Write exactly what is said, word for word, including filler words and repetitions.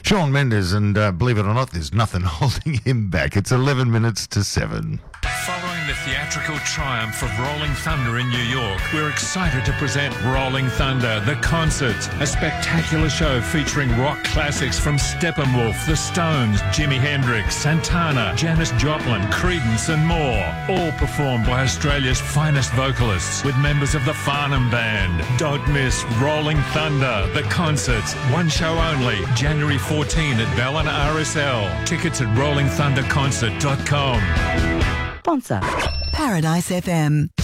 Shawn Mendes, and uh, believe it or not, there's nothing holding him back. It's eleven minutes to seven. Following the theatrical triumph of Rolling Thunder in New York, we're excited to present Rolling Thunder, The Concert, a spectacular show featuring rock classics from Steppenwolf, The Stones, Jimi Hendrix, Santana, Janis Joplin, Creedence and more. All performed by Australia's finest vocalists with members of the Farnham Band. Don't miss Rolling Thunder, The Concert. One show only, January fourteenth at Ballina R S L. Tickets at rolling thunder concert dot com. Sponsor Paradise F M.